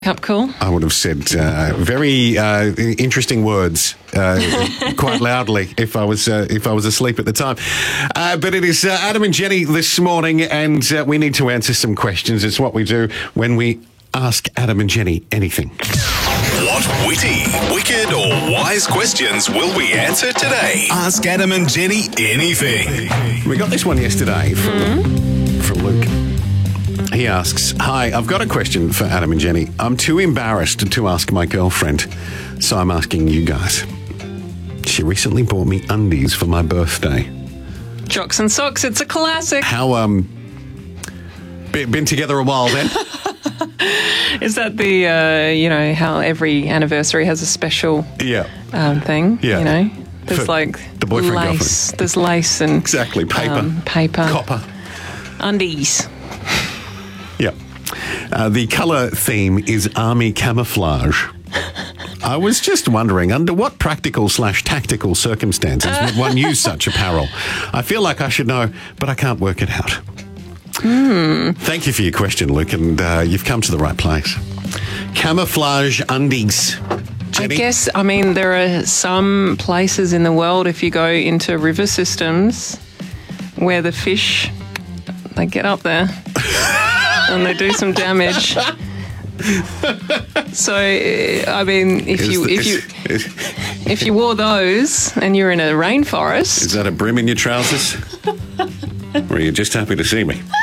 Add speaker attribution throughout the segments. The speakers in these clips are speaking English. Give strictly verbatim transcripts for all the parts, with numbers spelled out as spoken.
Speaker 1: Up cool.
Speaker 2: I would have said uh, very uh, interesting words uh, quite loudly if I was uh, if I was asleep at the time. Uh, but it is uh, Adam and Jenny this morning, and uh, we need to answer some questions. It's what we do when we ask Adam and Jenny anything.
Speaker 3: What witty, wicked or wise questions will we answer today? Ask Adam and Jenny anything.
Speaker 2: We got this one yesterday from, mm-hmm. from Luke. He asks, "Hi, I've got a question for Adam and Jenny. I'm too embarrassed to ask my girlfriend, so I'm asking you guys. She recently bought me undies for my birthday."
Speaker 1: Jocks and socks, it's a classic.
Speaker 2: How, um, been, been together a while then?
Speaker 1: Is that the, uh, you know, how every anniversary has a special
Speaker 2: yeah.
Speaker 1: um, thing?
Speaker 2: Yeah.
Speaker 1: You know, there's
Speaker 2: For
Speaker 1: like
Speaker 2: the boyfriend,
Speaker 1: lace.
Speaker 2: girlfriend.
Speaker 1: There's lace and
Speaker 2: Exactly, paper.
Speaker 1: um, paper,
Speaker 2: Copper.
Speaker 1: undies.
Speaker 2: Yeah. Uh, the colour theme is army camouflage. I was just wondering, under what practical slash tactical circumstances would one use such apparel? I feel like I should know, but I can't work it out.
Speaker 1: Mm.
Speaker 2: Thank you for your question, Luke, and uh, you've come to the right place. Camouflage undies. Jenny?
Speaker 1: I guess, I mean, there are some places in the world, if you go into river systems, where the fish, they get up there. And they do some damage. So, I mean, if you if you if you wore those and you're in a rainforest,
Speaker 2: is that a brim in your trousers, or are you just happy to see me?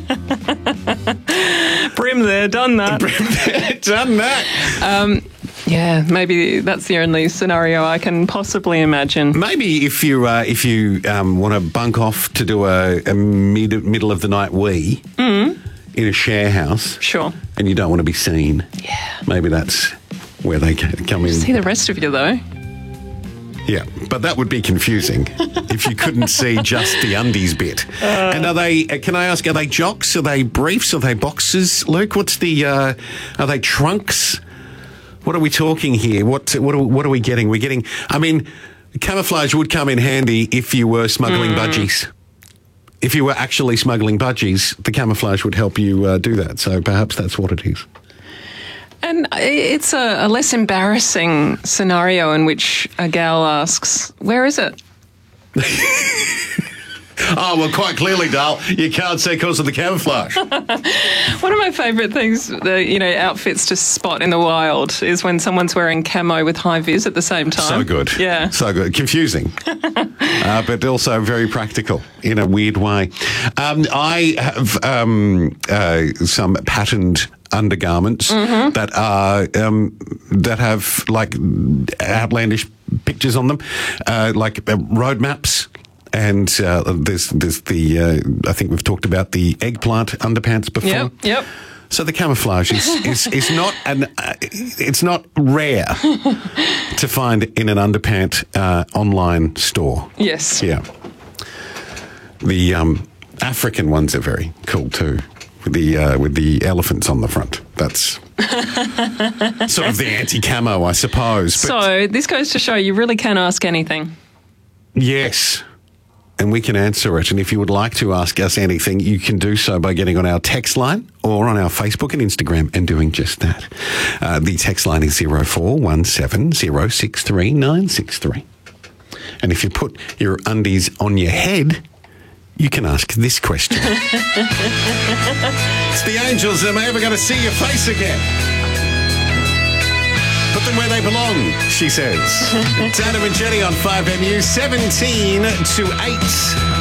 Speaker 1: Brim there, done that.
Speaker 2: Brim there, done that.
Speaker 1: Um, yeah, maybe that's the only scenario I can possibly imagine.
Speaker 2: Maybe if you uh, if you um, want to bunk off to do a, a mid, middle of the night wee.
Speaker 1: Mm.
Speaker 2: In a share house.
Speaker 1: Sure.
Speaker 2: And you don't want to be seen.
Speaker 1: Yeah.
Speaker 2: Maybe that's where they come in.
Speaker 1: See the rest of you, though.
Speaker 2: Yeah, but that would be confusing if you couldn't see just the undies bit. Uh, and are they, can I ask, are they jocks? Are they briefs? Are they boxers? Luke, what's the, uh, are they trunks? What are we talking here? What, what, are, what are we getting? We're getting, I mean, camouflage would come in handy if you were smuggling mm. budgies. If you were actually smuggling budgies, the camouflage would help you uh, do that. So perhaps that's what it is.
Speaker 1: And it's a, a less embarrassing scenario in which a gal asks, "Where is it?"
Speaker 2: Oh, well, quite clearly, Dal, you can't say because of the camouflage.
Speaker 1: One of my favourite things, the, you know, outfits to spot in the wild is when someone's wearing camo with high vis at the same time.
Speaker 2: So good.
Speaker 1: Yeah.
Speaker 2: So good. Confusing, uh, but also very practical in a weird way. Um, I have um, uh, some patterned undergarments mm-hmm. that are um, that have like outlandish pictures on them, uh, like uh, road maps. And uh, there's there's the uh, I think we've talked about the eggplant underpants before.
Speaker 1: Yep. Yep.
Speaker 2: So the camouflage is is, is not an uh, it's not rare to find in an underpant uh, online store.
Speaker 1: Yes.
Speaker 2: Yeah. The um, African ones are very cool too, with the uh, with the elephants on the front. That's sort of the anti-camo, I suppose. But
Speaker 1: so this goes to show you really can ask anything.
Speaker 2: Yes. And we can answer it. And if you would like to ask us anything, you can do so by getting on our text line or on our Facebook and Instagram and doing just that. Uh, the text line is zero four one seven zero six three nine six three. And if you put your undies on your head, you can ask this question. It's the Angels. Am I ever going to see your face again? Put them where they belong, she says. It's Adam and Jenny on five M U, seventeen to eight.